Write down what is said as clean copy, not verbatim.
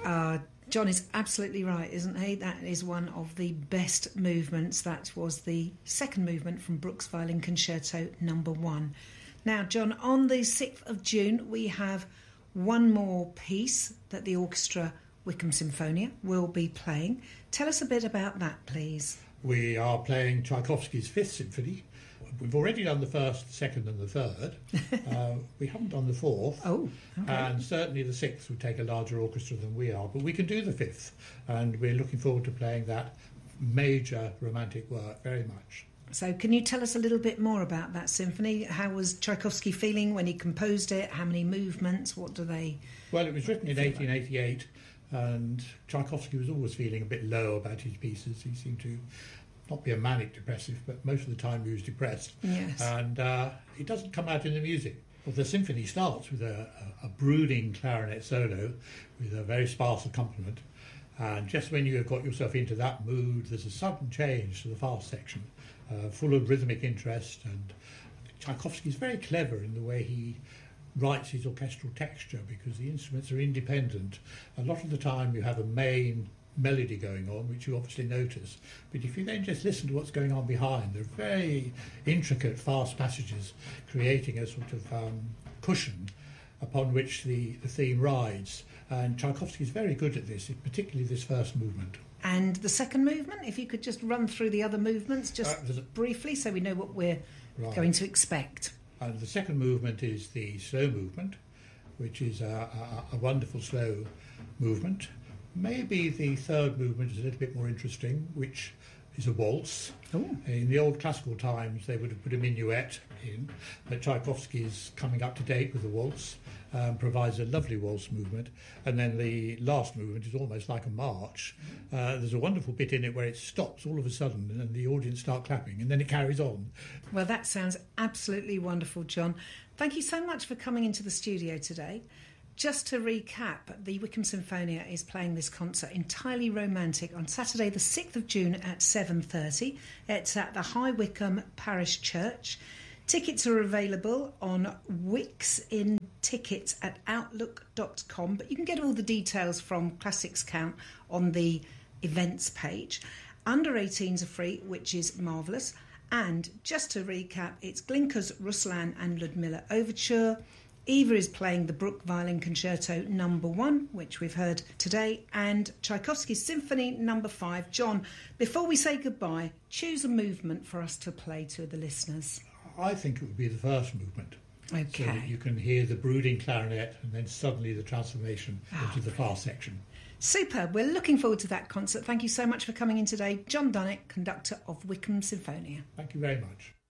John is absolutely right, isn't he? That is one of the best movements. That was the second movement from Bruch's Violin Concerto No. 1. Now, John, on the 6th of June, we have one more piece that the orchestra Wickham Sinfonia will be playing. Tell us a bit about that, please. We are playing Tchaikovsky's Fifth Symphony. We've already done the first, the second and the third. We haven't done the fourth. Oh, okay. And certainly the sixth would take a larger orchestra than we are. But we can do the fifth. And we're looking forward to playing that major romantic work very much. So can you tell us a little bit more about that symphony? How was Tchaikovsky feeling when he composed it? How many movements? What do they... Well, it was written in 1888. And Tchaikovsky was always feeling a bit low about his pieces. He seemed to not be a manic depressive, but most of the time he was depressed. Yes. And it doesn't come out in the music. Well, the symphony starts with a brooding clarinet solo with a very sparse accompaniment. And just when you have got yourself into that mood, there's a sudden change to the fast section, full of rhythmic interest. And Tchaikovsky is very clever in the way he writes his orchestral texture, because the instruments are independent. A lot of the time you have a main melody going on, which you obviously notice, but if you then just listen to what's going on behind, there are very intricate fast passages creating a sort of cushion upon which the theme rides. And Tchaikovsky is very good at this, particularly this first movement. And the second movement, if you could just run through the other movements just briefly so we know what we're going to expect. And the second movement is the slow movement, which is a wonderful slow movement. Maybe the third movement is a little bit more interesting, which is a waltz. Ooh. In the old classical times, they would have put a minuet in, but Tchaikovsky is coming up to date with the waltz, provides a lovely waltz movement. And then the last movement is almost like a march. There's a wonderful bit in it where it stops all of a sudden and the audience start clapping, and then it carries on. Well, that sounds absolutely wonderful, John. Thank you so much for coming into the studio today. Just to recap, the Wickham Sinfonia is playing this concert entirely romantic on Saturday the 6th of June at 7:30. It's at the High Wycombe Parish Church. Tickets are available on Wix in tickets at outlook.com, but you can get all the details from Classics Count on the events page. Under 18s are free, which is marvellous. And just to recap, it's Glinka's Ruslan and Ludmilla Overture. Eva is playing the Bruch Violin Concerto No. 1, which we've heard today, and Tchaikovsky's Symphony No. 5. John, before we say goodbye, choose a movement for us to play to the listeners. I think it would be the first movement. Okay. So that you can hear the brooding clarinet and then suddenly the transformation into the fast section. Superb. We're looking forward to that concert. Thank you so much for coming in today. John Dunnick, conductor of Wickham Sinfonia. Thank you very much.